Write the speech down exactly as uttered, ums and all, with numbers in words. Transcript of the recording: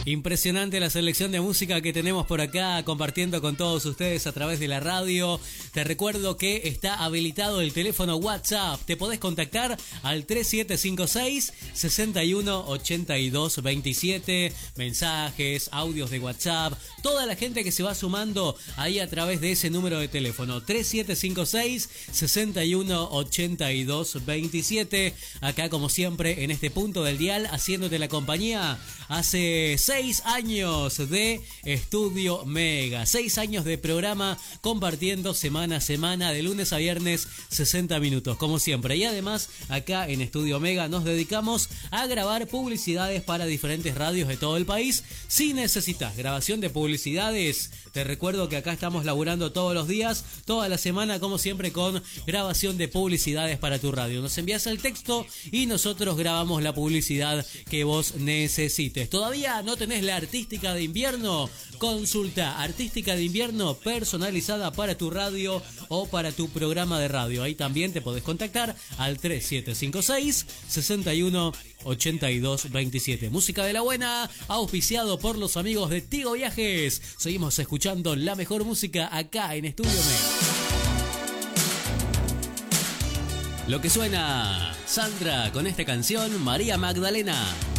Impresionante la selección de música que tenemos por acá compartiendo con todos ustedes a través de la radio. Te recuerdo que está habilitado el teléfono WhatsApp. Te podés contactar al tres siete cinco seis, seis uno ocho dos dos siete. Mensajes, audios de WhatsApp. Toda la gente que se va sumando ahí a través de ese número de teléfono. tres siete cinco seis, seis uno ocho dos dos siete. Acá como siempre en este punto del dial haciéndote la compañía. Hace seis años de Estudio Mega, seis años de programa compartiendo semana a semana, de lunes a viernes, sesenta minutos, como siempre. Y además, acá en Estudio Mega nos dedicamos a grabar publicidades para diferentes radios de todo el país. Si necesitas grabación de publicidades, te recuerdo que acá estamos laburando todos los días, toda la semana, como siempre, con grabación de publicidades para tu radio. Nos envías el texto y nosotros grabamos la publicidad que vos necesites. ¿Todavía no tenés la artística de invierno? Consulta artística de invierno personalizada para tu radio o para tu programa de radio. Ahí también te podés contactar al tres siete cinco seis, seis uno ocho dos dos siete. Música de la buena, auspiciado por los amigos de Tigo Viajes. Seguimos escuchando la mejor música acá en Estudio Mega. Lo que suena Sandra con esta canción, María Magdalena.